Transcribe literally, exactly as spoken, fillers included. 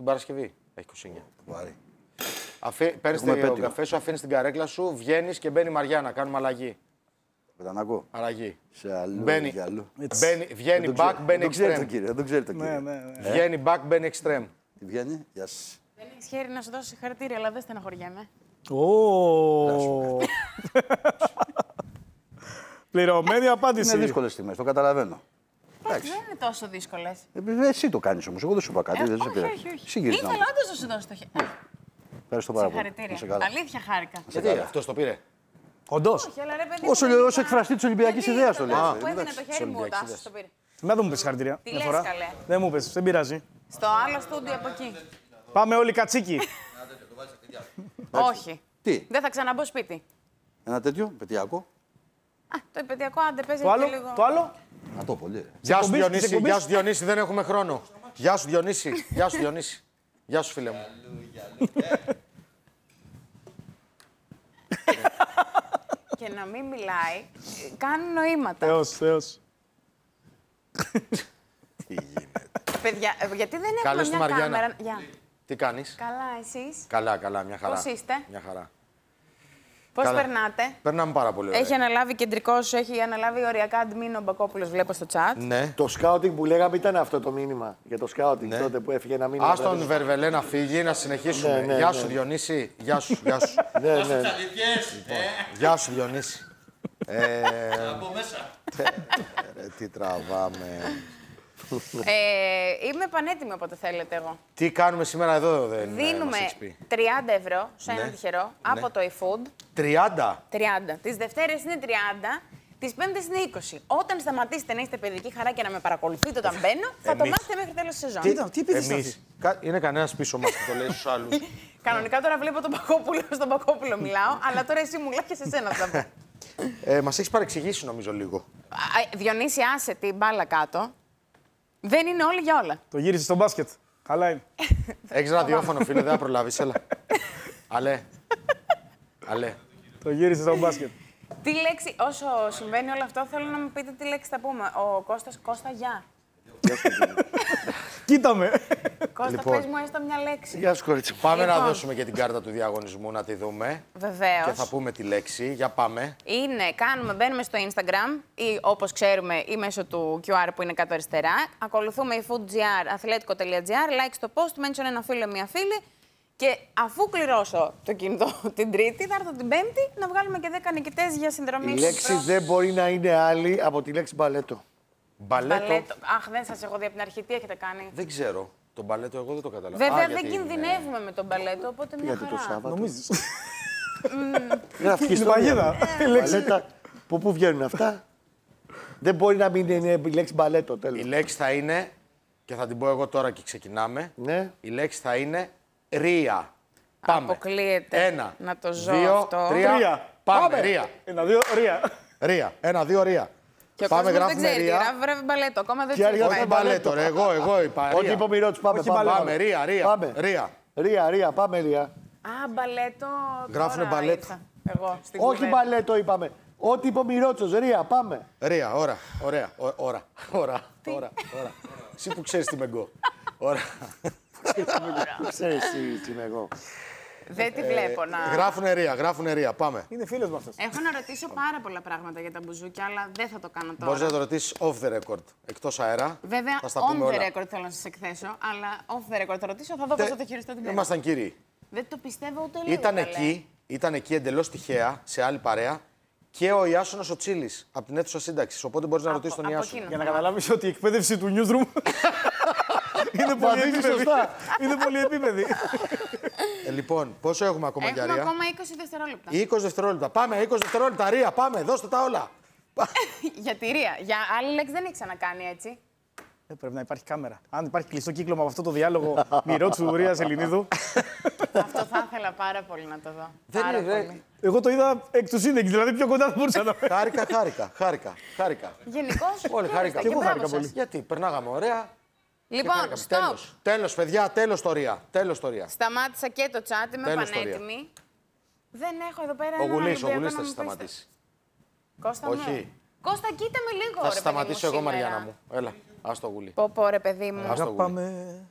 Την Παρασκευή. Έχει είκοσι εννιά. Βάρη. Αφή... Παίρνεις τον καφέ σου, αφήνεις την καρέκλα σου, βγαίνεις και μπαίνει η Μαριάννα. Κάνουμε αλλαγή. Πετανακό. Αλλαγή. Σε αλλού, μπαίνει, για αλλού. Μπαίνει, βγαίνει back, μπαίνει extreme. Δεν τον ξέρει το κύριο. Ναι, ναι, ναι. Βγαίνει back, μπαίνει extreme. Τι βγαίνει, γεια σας. Δεν έχεις χέρι να σου δώσω συγχαρητήρια, αλλά δεν στεναχωριέμαι. Ω. Πληρωμένη απάντηση. Είναι δύσκολες στιγμές, το καταλαβαίνω. Δεν είναι τόσο δύσκολες. Ε, Εσύ το κάνεις όμως, εγώ δεν σου είπα κάτι. δεν σε όχι, πειράζει. όχι, όχι. Συγκρίνεις Ήθελα να μου. όντως να σου δώσω το χέρι. Ευχαριστώ πάρα πολύ. Συγχαρητήρια. Να σε καλά. Αλήθεια χάρηκα. Γιατί αυτός το πήρε. Όντως. Όχι, αλλά ρε παιδί. Όσο μου, λέω, δεν ως είπα. εκφραστή της Ολυμπιακής Γιατί ιδέας το το λέω. λάθος Ε, που έδινε εντάξει, το της χέρι μου, ο Ολυμπιακής Τάσος το πήρε. Δεν μου πεις συγχαρητήρια. Τι μια λες, φορά. καλέ? Δεν μου πεις, δεν πειράζει. Στο άλλο στούντιο από εκεί. Πάμε όλοι κατσίκι. Όχι. Τι, Δεν θα ξαναμπω σπίτι. ένα τέτοιο, πετειακό. Α, το επαιτειακό άντε παίζει Το άλλο, και λίγο. το άλλο. Να το πολύ. ρε. Γεια σου εκπομπής, Διονύση, της εκπομπής. γεια σου Διονύση, δεν έχουμε χρόνο. Γεια σου Διονύση, γεια σου Διονύση. Γεια σου φίλε μου. Και να μην μιλάει, κάνουν νοήματα. Θεός, Θεός. Τι γίνεται. Παιδιά, ε, γιατί δεν έχουμε Καλώς τη μια Μαριάννα. κάμερα. Γεια. Τι κάνεις. Καλά, εσείς. Καλά, καλά, μια χαρά. Πώς είστε? Μια χαρά. Πώς Καλά. περνάτε? Περνάμε πάρα πολύ ωραία. Έχει αναλάβει κεντρικός, έχει αναλάβει οριακά admin ο Μπακόπουλος, βλέπω στο chat. Ναι. Το σκάουτινγκ που λέγαμε ήταν αυτό το μήνυμα. Για το σκάουτινγκ Ναι. τότε που έφυγε ένα μήνυμα. Ας τον Βερβελέ να φύγει, να συνεχίσουμε. Ναι, ναι, Γεια ναι. σου Διονύση, γεια σου, γεια σου. Ναι, ναι. Γεια σου Διονύση. Ε, Από μέσα. ρε, τι τραβάμε. Ε, είμαι πανέτοιμη όποτε θέλετε εγώ. Τι κάνουμε σήμερα εδώ, δεν ε, Δίνουμε μας έχεις πει. τριάντα ευρώ σε έναν Ναι. τυχερό από το eFood. τριάντα. τριάντα. Τις Δευτέρες είναι τριάντα, τις Πέμπτες είναι είκοσι. Όταν σταματήσετε να είστε παιδική χαρά και να με παρακολουθείτε όταν μπαίνω, θα το Εμείς. μάθετε μέχρι τέλος της σεζόν. Τι ήταν, τι επίθεση Εμείς. αυτή. Κα- Είναι κανένας πίσω μας που το λέει στους άλλους. Κανονικά τώρα βλέπω τον Πακόπουλο, στον Πακόπουλο μιλάω, αλλά τώρα εσύ μου λες και σε σένα θα πω. Ε, μας έχεις παρεξηγήσει νομίζω λίγο. Α, Διονύση, άσε την μπάλα κάτω. Δεν είναι όλοι για όλα. Το γύρισε στο μπάσκετ. Καλά είναι. Έχεις ραδιόφωνο φίλε, δεν θα προλάβεις, έλα. Αλέ. Αλέ. Το γύρισε στο μπάσκετ. Τι λέξη, όσο συμβαίνει όλο αυτό, θέλω να μου πείτε τι λέξη θα πούμε. Ο Κώστας, Κώστα, γεια. Κοίτα με. Κώστα, Λοιπόν. πες μου έστω μια λέξη. Γεια σου, κορίτσι μου. Πάμε να Λοιπόν. δώσουμε και την κάρτα του διαγωνισμού να τη δούμε. Βεβαίως. Και θα πούμε τη λέξη. Για πάμε. Είναι, κάνουμε, μπαίνουμε στο Instagram ή όπως ξέρουμε ή μέσω του κιου αρ που είναι κάτω αριστερά. Ακολουθούμε η foodgr, athletic.gr, like στο post, mention ένα φίλο, μια φίλη. Και αφού κληρώσω το κινητό την Τρίτη, θα έρθω την Πέμπτη να βγάλουμε και δέκα νικητές για συνδρομή. Η στους λέξη πρώτους. δεν μπορεί να είναι άλλη από τη λέξη μπαλέτο. Μπαλέτο. Μπαλέτο. Αχ, δεν σας έχω δει από την αρχή. Τι έχετε κάνει. Δεν ξέρω. Το μπαλέτο εγώ δεν το καταλαβαίνω. Βέβαια Α, δεν γιατί είναι- κινδυνεύουμε με τον μπαλέτο, οπότε μια Γιατί το χαρά. Σάββατο. Νομίζεις. Γραφική Είναι ιστορία. παγίδα. Η λέξη. Μπαλέτα. Από πού βγαίνουν αυτά. Δεν μπορεί να μην είναι η λέξη μπαλέτο, Η τέλος. λέξη θα είναι, και θα την πω εγώ τώρα και ξεκινάμε. Ναι. Η λέξη θα είναι ρία. Πάμε. Αποκλείεται Ένα, να το ζω δύο, αυτό. τρία. Τρία. Πάμε, ρία. Ένα, δύο, ρία. Ρία. Ένα, δύο, ρία. Και ο Πάμε, κόσμος δεν γράφουμε ξέρει. ρία. Γράφει βρε μπαλέτο. Ακόμα δεν Τι ξέρει. αργά τι Όχι πάει. μπαλέτο, ρε. Εγώ, εγώ είπα. Ό,τι Ρία. είπε ο Μυρώτης, πάμε. Όχι πάμε. Πάμε, ρία, ρία. Πάμε. Ρία. Ρία, ρία, πάμε, ρία. Α, μπαλέτο. Γράφουνε τώρα μπαλέτο. ήρθα Εγώ στην Όχι κουβέντα. μπαλέτο είπαμε. Ό,τι είπε ο Μυρότσος, ρία, πάμε. Ρία, ώρα. Ωραία. Ω- Ώρα. Ώρα. Ώρα. Ώρα. Εσύ που ξέρεις τι με γκω. Ώρα. Ξέρεις τι είμαι εγώ. Δεν τη βλέπω να. Γράφουνε ρία, γράφουνε ρία. Πάμε. Είναι φίλος με αυτός. Έχω να ρωτήσω πάρα πολλά πράγματα για τα μπουζούκια, αλλά δεν θα το κάνω τώρα. Μπορείς να το ρωτήσεις off the record. Εκτός αέρα. Βέβαια, Θα στα on πούμε the όλα. record θέλω να σας εκθέσω, αλλά off the record θα ρωτήσω, θα δω πώς θα το χειριστώ την πέμπτη. Ήμασταν κύριοι. Δεν το πιστεύω ούτε λίγο. Ήταν καλέ. εκεί, ήταν εκεί εντελώς τυχαία, σε άλλη παρέα, και ο Ιάσονας ο Τσίλης, από την αίθουσα σύνταξης. Οπότε μπορείς να Από- ρωτήσεις τον από Ιάσονα. εκείνο. Για να καταλάβεις ότι η εκπαίδευση του newsroom είναι πολύ δείχνει επίπεδη. σωστά. Είναι πολύ επίπεδη. Ε, λοιπόν, πόσο έχουμε ακόμα για Έχουμε ρία? ακόμα είκοσι δευτερόλεπτα. είκοσι δευτερόλεπτα. Πάμε, είκοσι δευτερόλεπτα. Ρία, πάμε, δώστε τα όλα. Για τη Ρία. Για άλλη λέξη δεν έχει ξανακάνει έτσι. Ε, πρέπει να υπάρχει κάμερα. Αν υπάρχει κλειστό κύκλωμα από αυτό το διάλογο Μυρότσου Ρίας Ελληνίδου. Αυτό θα ήθελα πάρα πολύ να το δω. Δεν πάρα είναι, ρε. πολύ. Εγώ το είδα εκ του σύνδεξ, δηλαδή πιο κοντά δεν μπορούσα να. Χάρηκα, χάρηκα, χάρηκα, χάρηκα. Γενικώς, Όλοι χάρηκα. Και εγώ χάρηκα μπράβο σας. πολύ. Γιατί, περνάγαμε ωραία. Λοιπόν, stop. Τέλος, τέλος, παιδιά, τέλος το Ρία. Τέλος το Ρία. Σταμάτησα και το chat, είμαι Τέλος, πανέτοιμη. Δεν έχω εδώ πέρα Ο έναν Γουλής, ο Ολυμπιακό Γουλής να θα μου σε πεις. σταματήσει. Κώστα Όχι. μου. Κώστα, κοίτα με λίγο, Θα ρε σε σταματήσω παιδί εγώ, μου, Μαριάννα σήμερα. μου. Έλα, ας το Γουλή. Πω, πω, ρε παιδί μου. Ας το Γουλή. Αγαπάμε.